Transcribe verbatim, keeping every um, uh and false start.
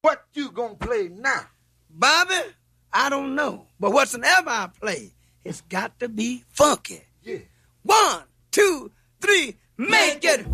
What you gonna play now? Bobby, I don't know. But whatsoever I play, it's got to be funky. Yeah. One, two, three, make it